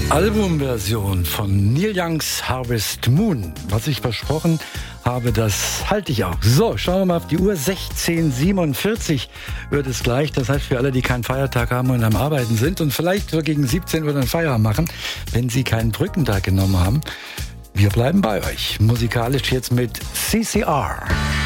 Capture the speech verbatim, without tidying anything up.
Albumversion von Neil Youngs Harvest Moon. Was ich versprochen habe, das halte ich auch. So, schauen wir mal auf die Uhr. sechzehn Uhr siebenundvierzig wird es gleich. Das heißt, für alle, die keinen Feiertag haben und am Arbeiten sind und vielleicht so gegen siebzehn Uhr dann Feierabend machen, wenn sie keinen Brückentag genommen haben. Wir bleiben bei euch. Musikalisch jetzt mit C C R.